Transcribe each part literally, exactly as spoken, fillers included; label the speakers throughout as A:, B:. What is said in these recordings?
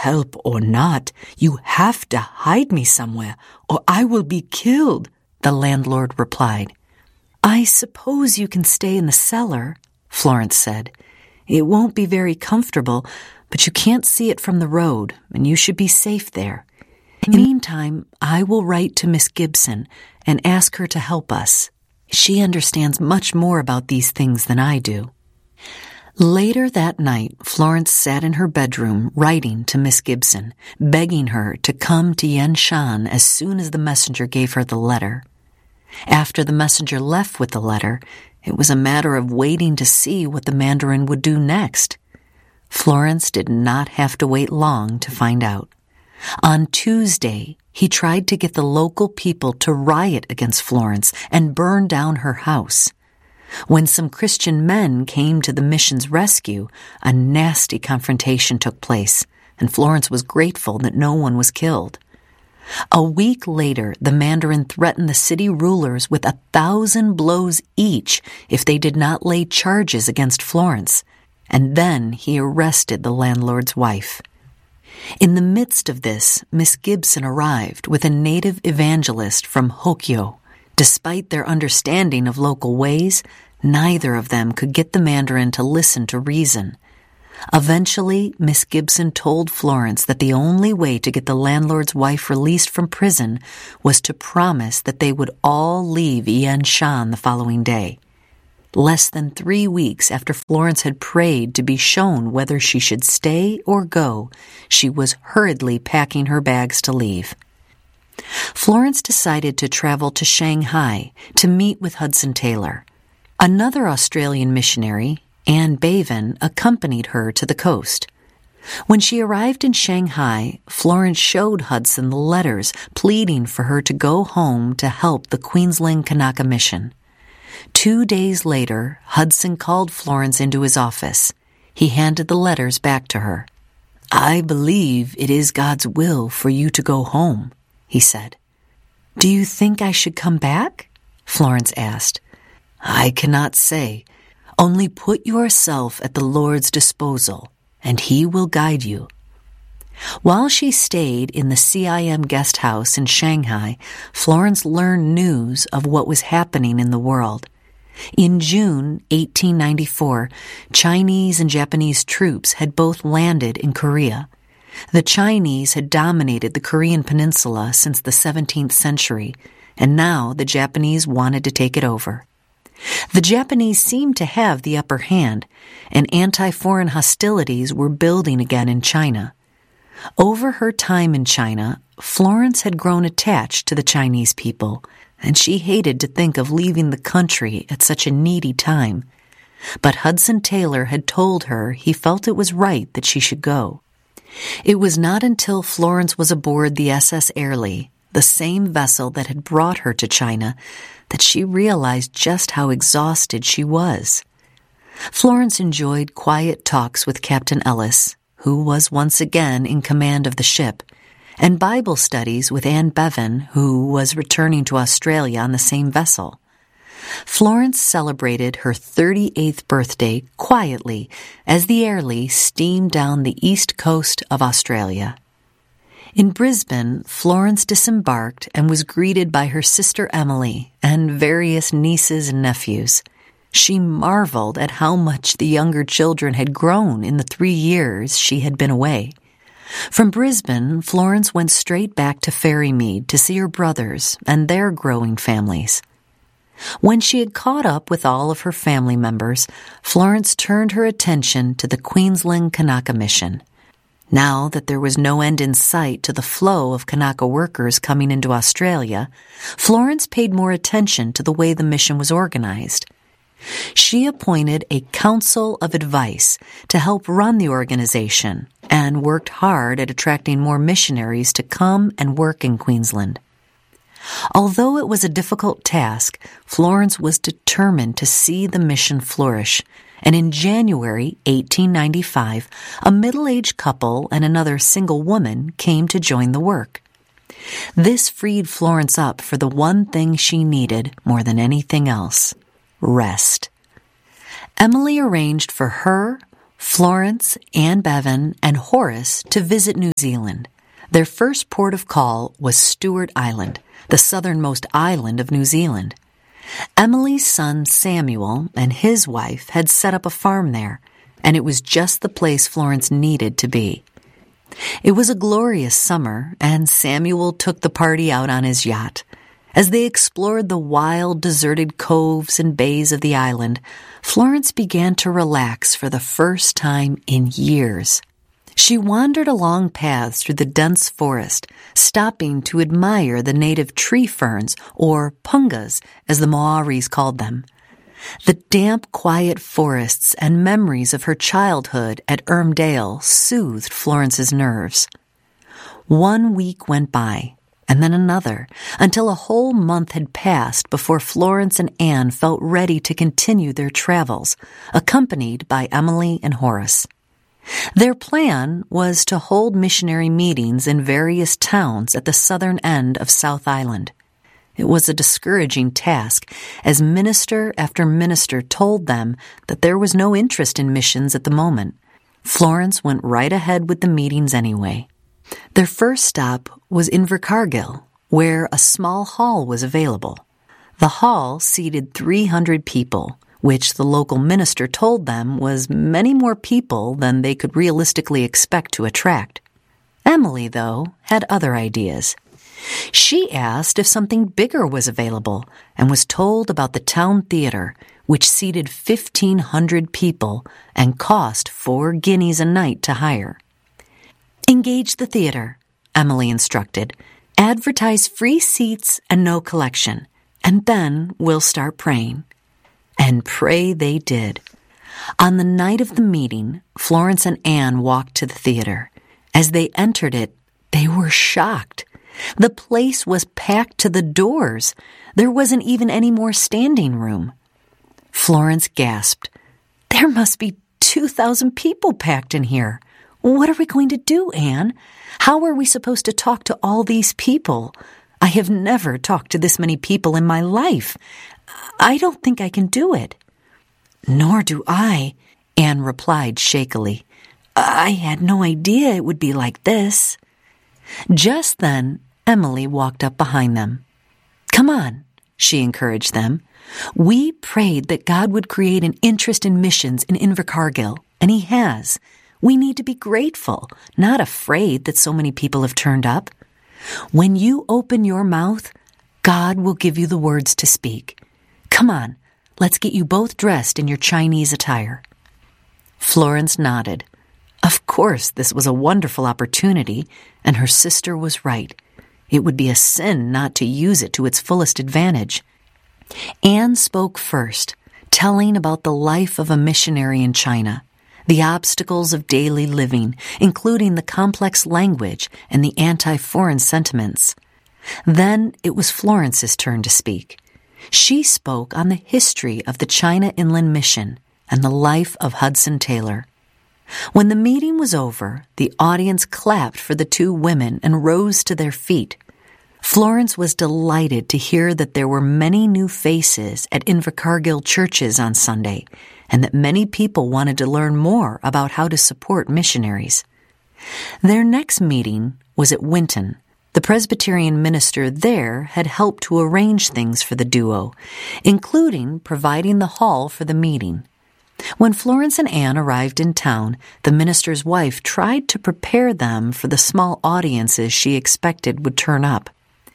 A: help or not, you have to hide me somewhere, or I will be killed, the landlord replied. I suppose you can stay in the cellar, Florence said. It won't be very comfortable, but you can't see it from the road, and you should be safe there. In the meantime, I will write to Miss Gibson and ask her to help us. She understands much more about these things than I do. Later that night, Florence sat in her bedroom writing to Miss Gibson, begging her to come to Yanshan as soon as the messenger gave her the letter. After the messenger left with the letter, it was a matter of waiting to see what the Mandarin would do next. Florence did not have to wait long to find out. On Tuesday, he tried to get the local people to riot against Florence and burn down her house. When some Christian men came to the mission's rescue, a nasty confrontation took place, and Florence was grateful that no one was killed. A week later, the Mandarin threatened the city rulers with a thousand blows each if they did not lay charges against Florence, and then he arrested the landlord's wife. In the midst of this, Miss Gibson arrived with a native evangelist from Hokyo. Despite their understanding of local ways, neither of them could get the Mandarin to listen to reason. Eventually, Miss Gibson told Florence that the only way to get the landlord's wife released from prison was to promise that they would all leave Yanshan the following day. Less than three weeks after Florence had prayed to be shown whether she should stay or go, she was hurriedly packing her bags to leave. Florence decided to travel to Shanghai to meet with Hudson Taylor. Another Australian missionary, Anne Bevan, accompanied her to the coast. When she arrived in Shanghai, Florence showed Hudson the letters pleading for her to go home to help the Queensland Kanaka Mission. Two days later, Hudson called Florence into his office. He handed the letters back to her. I believe it is God's will for you to go home, he said. Do you think I should come back? Florence asked. I cannot say. Only put yourself at the Lord's disposal, and He will guide you. While she stayed in the C I M guest house in Shanghai, Florence learned news of what was happening in the world. In June eighteen ninety-four, Chinese and Japanese troops had both landed in Korea. The Chinese had dominated the Korean peninsula since the seventeenth century, and now the Japanese wanted to take it over. The Japanese seemed to have the upper hand, and anti-foreign hostilities were building again in China. Over her time in China, Florence had grown attached to the Chinese people, and she hated to think of leaving the country at such a needy time. But Hudson Taylor had told her he felt it was right that she should go. It was not until Florence was aboard the S S Airlie, the same vessel that had brought her to China, that she realized just how exhausted she was. Florence enjoyed quiet talks with Captain Ellis, who was once again in command of the ship, and Bible studies with Anne Bevan, who was returning to Australia on the same vessel. Florence celebrated her thirty-eighth birthday quietly as the Airlie steamed down the east coast of Australia. In Brisbane, Florence disembarked and was greeted by her sister Emily and various nieces and nephews. She marveled at how much the younger children had grown in the three years she had been away. From Brisbane, Florence went straight back to Ferrymead to see her brothers and their growing families. When she had caught up with all of her family members, Florence turned her attention to the Queensland Kanaka Mission. Now that there was no end in sight to the flow of Kanaka workers coming into Australia, Florence paid more attention to the way the mission was organized. She appointed a council of advice to help run the organization and worked hard at attracting more missionaries to come and work in Queensland. Although it was a difficult task, Florence was determined to see the mission flourish, and in January eighteen ninety-five, a middle-aged couple and another single woman came to join the work. This freed Florence up for the one thing she needed more than anything else: rest. Emily arranged for her, Florence, Anne Bevan, and Horace to visit New Zealand. Their first port of call was Stewart Island, the southernmost island of New Zealand. Emily's son Samuel and his wife had set up a farm there, and it was just the place Florence needed to be. It was a glorious summer, and Samuel took the party out on his yacht. As they explored the wild, deserted coves and bays of the island, Florence began to relax for the first time in years. She wandered along paths through the dense forest, stopping to admire the native tree ferns, or pungas, as the Maoris called them. The damp, quiet forests and memories of her childhood at Ermdale soothed Florence's nerves. One week went by, and then another, until a whole month had passed before Florence and Anne felt ready to continue their travels, accompanied by Emily and Horace. Their plan was to hold missionary meetings in various towns at the southern end of South Island. It was a discouraging task, as minister after minister told them that there was no interest in missions at the moment. Florence went right ahead with the meetings anyway. Their first stop was Invercargill, where a small hall was available. The hall seated three hundred people, which the local minister told them was many more people than they could realistically expect to attract. Emily, though, had other ideas. She asked if something bigger was available and was told about the town theater, which seated fifteen hundred people and cost four guineas a night to hire. Engage the theater, Emily instructed. Advertise free seats and no collection, and then we'll start praying. And pray they did. On the night of the meeting, Florence and Anne walked to the theater. As they entered it, they were shocked. The place was packed to the doors. There wasn't even any more standing room. Florence gasped. There must be two thousand people packed in here. What are we going to do, Anne? How are we supposed to talk to all these people? I have never talked to this many people in my life. I don't think I can do it. Nor do I, Anne replied shakily. I had no idea it would be like this. Just then, Emily walked up behind them. Come on, she encouraged them. We prayed that God would create an interest in missions in Invercargill, and He has. We need to be grateful, not afraid that so many people have turned up. When you open your mouth, God will give you the words to speak. Come on, let's get you both dressed in your Chinese attire. Florence nodded. Of course, this was a wonderful opportunity, and her sister was right. It would be a sin not to use it to its fullest advantage. Anne spoke first, telling about the life of a missionary in China, the obstacles of daily living, including the complex language and the anti-foreign sentiments. Then it was Florence's turn to speak. She spoke on the history of the China Inland Mission and the life of Hudson Taylor. When the meeting was over, the audience clapped for the two women and rose to their feet. Florence was delighted to hear that there were many new faces at Invercargill churches on Sunday, and that many people wanted to learn more about how to support missionaries. Their next meeting was at Winton. The Presbyterian minister there had helped to arrange things for the duo, including providing the hall for the meeting. When Florence and Anne arrived in town, the minister's wife tried to prepare them for the small audiences she expected would turn up.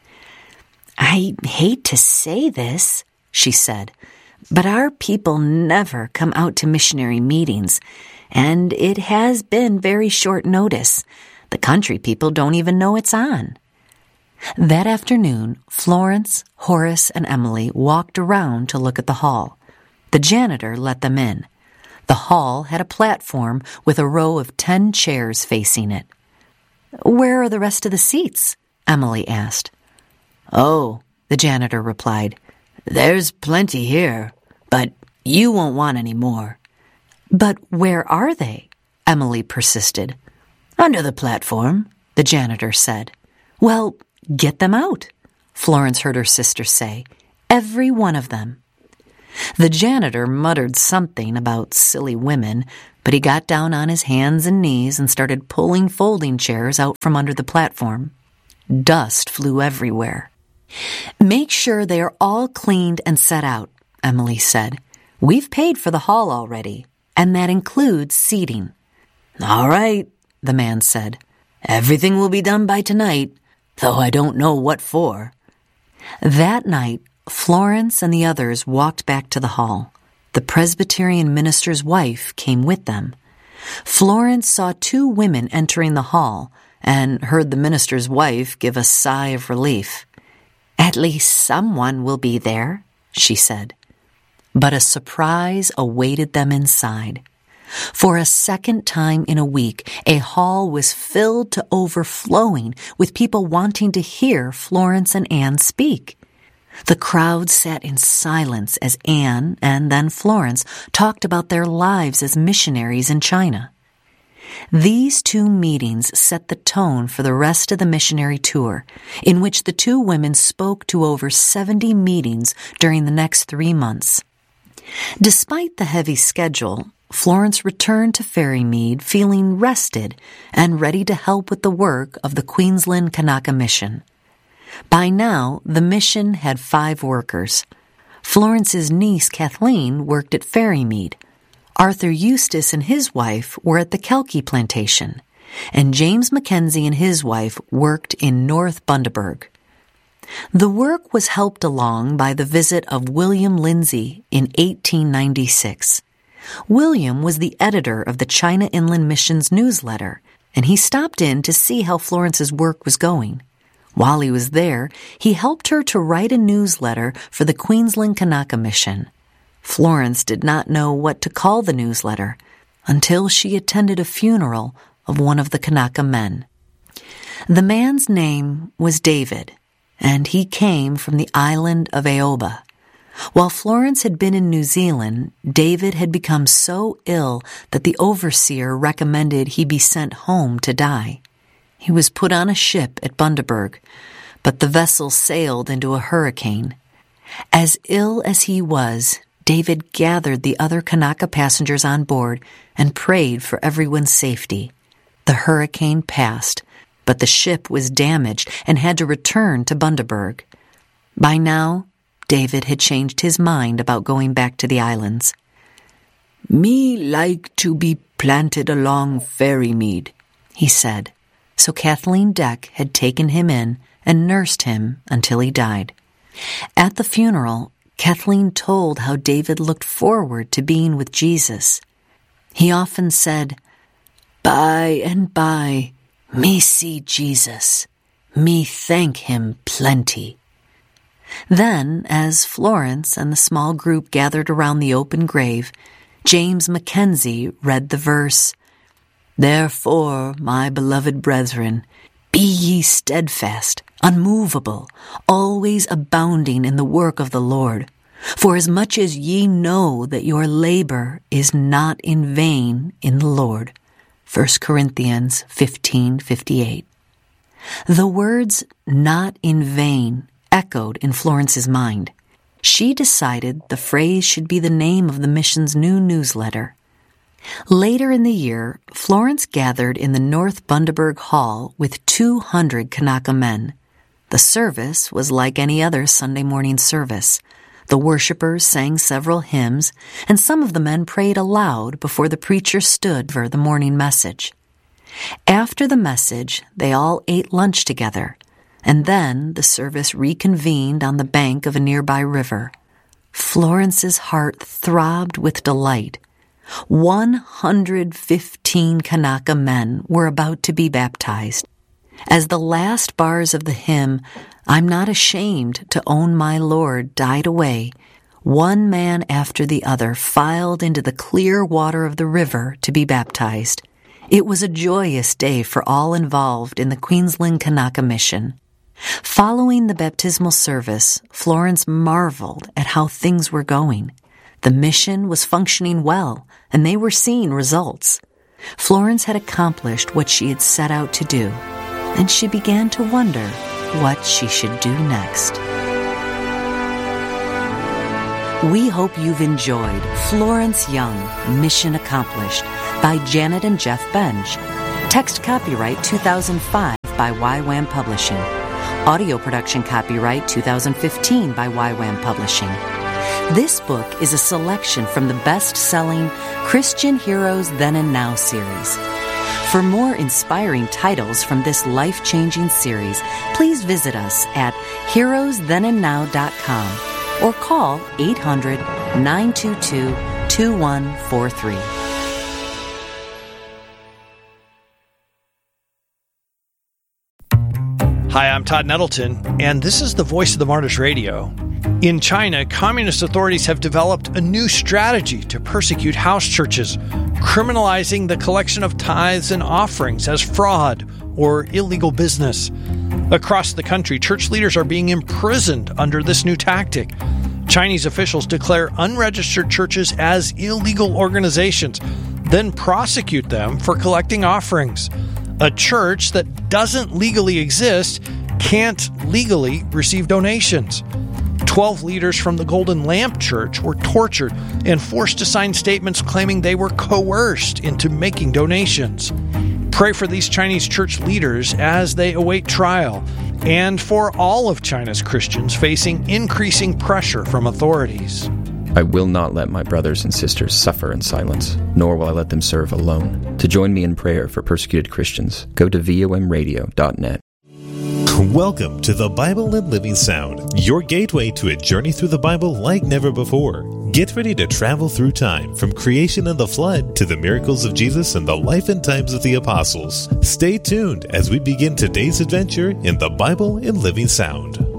A: I hate to say this, she said, but our people never come out to missionary meetings, and it has been very short notice. The country people don't even know it's on. That afternoon, Florence, Horace, and Emily walked around to look at the hall. The janitor let them in. The hall had a platform with a row of ten chairs facing it. Where are the rest of the seats? Emily asked. Oh, the janitor replied, there's plenty here, but you won't want any more. But where are they? Emily persisted. Under the platform, the janitor said. Well, get them out, Florence heard her sister say. Every one of them. The janitor muttered something about silly women, but he got down on his hands and knees and started pulling folding chairs out from under the platform. Dust flew everywhere. "Make sure they are all cleaned and set out," Emily said. "We've paid for the hall already, and that includes seating." "All right," the man said. "Everything will be done by tonight, though I don't know what for." That night, Florence and the others walked back to the hall. The Presbyterian minister's wife came with them. Florence saw two women entering the hall and heard the minister's wife give a sigh of relief. "At least someone will be there," she said. But a surprise awaited them inside. For a second time in a week, a hall was filled to overflowing with people wanting to hear Florence and Anne speak. The crowd sat in silence as Anne and then Florence talked about their lives as missionaries in China. These two meetings set the tone for the rest of the missionary tour, in which the two women spoke to over seventy meetings during the next three months. Despite the heavy schedule, Florence returned to Ferrymead feeling rested and ready to help with the work of the Queensland Kanaka Mission. By now, the mission had five workers. Florence's niece Kathleen worked at Ferrymead. Arthur Eustace and his wife were at the Kelkey plantation, and James Mackenzie and his wife worked in North Bundaberg. The work was helped along by the visit of William Lindsay in eighteen ninety-six. William was the editor of the China Inland Mission's newsletter, and he stopped in to see how Florence's work was going. While he was there, he helped her to write a newsletter for the Queensland Kanaka Mission. Florence did not know what to call the newsletter until she attended a funeral of one of the Kanaka men. The man's name was David, and he came from the island of Aoba. While Florence had been in New Zealand, David had become so ill that the overseer recommended he be sent home to die. He was put on a ship at Bundaberg, but the vessel sailed into a hurricane. As ill as he was, David gathered the other Kanaka passengers on board and prayed for everyone's safety. The hurricane passed, but the ship was damaged and had to return to Bundaberg. By now, David had changed his mind about going back to the islands. "Me like to be planted along Ferrymead," he said. So Kathleen Deck had taken him in and nursed him until he died. At the funeral, Kathleen told how David looked forward to being with Jesus. He often said, "By and by, me see Jesus, me thank him plenty." Then, as Florence and the small group gathered around the open grave, James Mackenzie read the verse, "Therefore, my beloved brethren, be ye steadfast, unmovable, always abounding in the work of the Lord. For as much as ye know that your labor is not in vain in the Lord." First Corinthians fifteen fifty-eight. The words "not in vain" echoed in Florence's mind. She decided the phrase should be the name of the mission's new newsletter. Later in the year, Florence gathered in the North Bundaberg Hall with two hundred Kanaka men. The service was like any other Sunday morning service. The worshipers sang several hymns, and some of the men prayed aloud before the preacher stood for the morning message. After the message, they all ate lunch together, and then the service reconvened on the bank of a nearby river. Florence's heart throbbed with delight. one hundred fifteen Kanaka men were about to be baptized. As the last bars of the hymn, "I'm not ashamed to own my Lord," died away, one man after the other filed into the clear water of the river to be baptized. It was a joyous day for all involved in the Queensland Kanaka Mission. Following the baptismal service, Florence marveled at how things were going. The mission was functioning well, and they were seeing results. Florence had accomplished what she had set out to do, and she began to wonder what she should do next. We hope you've enjoyed Florence Young, Mission Accomplished by Janet and Jeff Benj. Text copyright two thousand five by Y WAM Publishing. Audio production copyright two thousand fifteen by Y WAM Publishing. This book is a selection from the best-selling Christian Heroes Then and Now series. For more inspiring titles from this life-changing series, please visit us at heroes then and now dot com or call eight hundred, nine two two, two one four three.
B: Hi, I'm Todd Nettleton, and this is the Voice of the Martyrs Radio. In China, communist authorities have developed a new strategy to persecute house churches, criminalizing the collection of tithes and offerings as fraud or illegal business. Across the country, church leaders are being imprisoned under this new tactic. Chinese officials declare unregistered churches as illegal organizations, then prosecute them for collecting offerings. A church that doesn't legally exist can't legally receive donations. Twelve leaders from the Golden Lamp Church were tortured and forced to sign statements claiming they were coerced into making donations. Pray for these Chinese church leaders as they await trial, and for all of China's Christians facing increasing pressure from authorities.
C: I will not let my brothers and sisters suffer in silence, nor will I let them serve alone. To join me in prayer for persecuted Christians, go to V O M radio dot net.
D: Welcome to the Bible and Living Sound, your gateway to a journey through the Bible like never before. Get ready to travel through time, from creation and the flood to the miracles of Jesus and the life and times of the apostles. Stay tuned as we begin today's adventure in the Bible and Living Sound.